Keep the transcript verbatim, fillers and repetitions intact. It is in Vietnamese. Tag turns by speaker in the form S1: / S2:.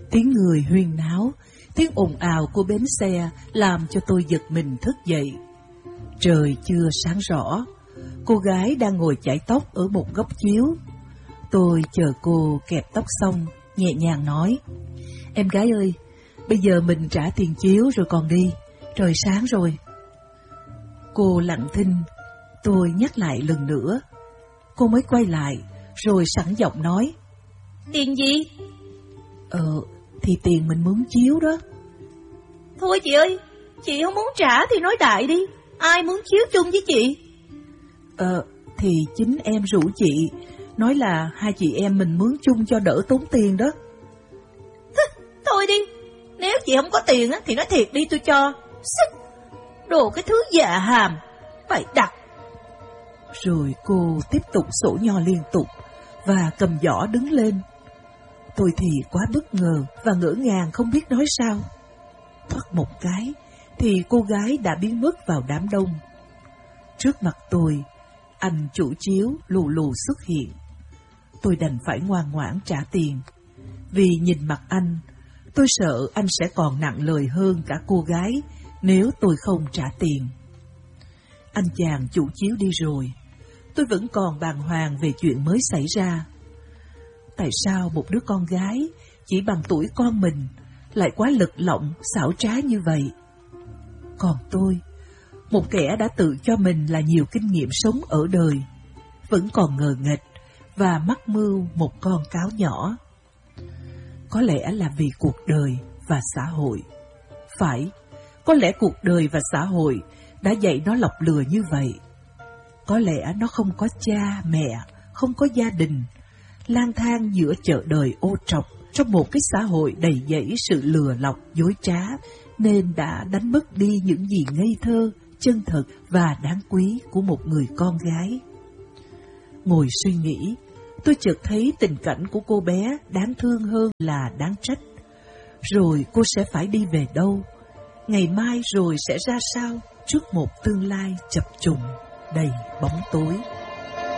S1: Tiếng người huyên náo, tiếng ồn ào của bến xe làm cho tôi giật mình thức dậy. Trời chưa sáng rõ, cô gái đang ngồi chải tóc ở một góc chiếu. Tôi chờ cô kẹp tóc xong, nhẹ nhàng nói: "Em gái ơi, bây giờ mình trả tiền chiếu rồi còn đi, trời sáng rồi." Cô lặng thinh, tôi nhắc lại lần nữa. Cô mới quay lại, rồi sẵn giọng nói:
S2: "Tiền gì?"
S1: Ờ, thì tiền mình mướn chiếu đó.
S2: "Thôi chị ơi, chị không muốn trả thì nói đại đi, ai muốn chiếu chung với chị?"
S1: Ờ, thì chính em rủ chị, nói là hai chị em mình mướn chung cho đỡ tốn tiền đó.
S2: Thôi đi, nếu chị không có tiền thì nói thiệt đi tôi cho. Sức, đồ cái thứ dạ hàm, phải đặt.
S1: Rồi cô tiếp tục sổ nho liên tục và cầm giỏ đứng lên. Tôi thì quá bất ngờ và ngỡ ngàng không biết nói sao. Thoát một cái thì cô gái đã biến mất vào đám đông. Trước mặt tôi, anh chủ chiếu lù lù xuất hiện. Tôi đành phải ngoan ngoãn trả tiền. Vì nhìn mặt anh, tôi sợ anh sẽ còn nặng lời hơn cả cô gái nếu tôi không trả tiền. Anh chàng chủ chiếu đi rồi, tôi vẫn còn bàng hoàng về chuyện mới xảy ra. Tại sao một đứa con gái chỉ bằng tuổi con mình lại quá lật lọng, xảo trá như vậy? Còn tôi, một kẻ đã tự cho mình là nhiều kinh nghiệm sống ở đời, vẫn còn ngờ nghệch và mắc mưu một con cáo nhỏ. Có lẽ là vì cuộc đời và xã hội. Phải, có lẽ cuộc đời và xã hội đã dạy nó lọc lừa như vậy. Có lẽ nó không có cha, mẹ, không có gia đình, lang thang giữa chợ đời ô trọc trong một cái xã hội đầy dẫy sự lừa lọc, dối trá, nên đã đánh mất đi những gì ngây thơ, chân thật và đáng quý của một người con gái. Ngồi suy nghĩ, tôi chợt thấy tình cảnh của cô bé đáng thương hơn là đáng trách. Rồi cô sẽ phải đi về đâu? Ngày mai rồi sẽ ra sao trước một tương lai chập trùng đầy bóng tối?